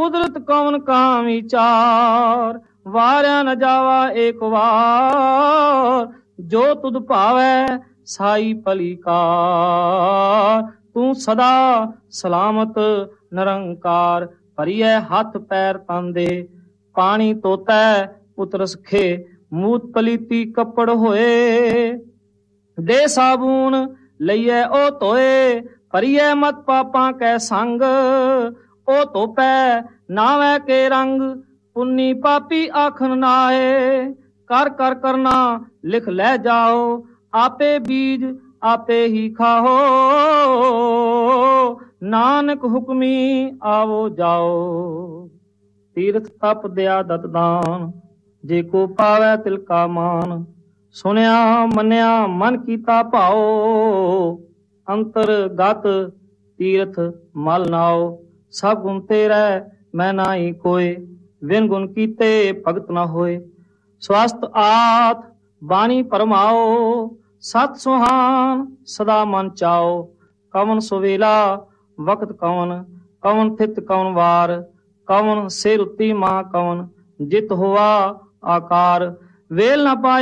कुदरत कौन का विचार, वार्या न जावा एक बार, जो तुद भावै साई भली कार। तू सदा सलामत निरंकार, भरिए हथ पैर तन दे, पानी तोतै पुत्र सखे, मूत पलीती कपड़ होए, दे साबून लइए ओ धोए, भरिए मत पापां कै संग, ओ धोपै नावै के रंग, पुन्नी पापी आखन नाए, कर कर करना लिख लै जाओ, आपे बीज आपे ही खाओ, नानक हुक्मी आवो जाओ। तीर्थ तप दया दत दान, जे को पावै तिल का मान, सुनिया मनिया मन कीता भाओ, अंतरगत तीर्थ मल नाओ। सब गुण तेरै मैं नाई कोय, बिन गुण कीते भगत न होए। स्वस्थ आत बाणी परमाओ, सत सुहान सदा मन चाओ। कवन सुवेला वक्त कवन, कवन थित कवन वार, कवन सिर उत्ती मां कवन जित हुआ आकार। वेल न पाए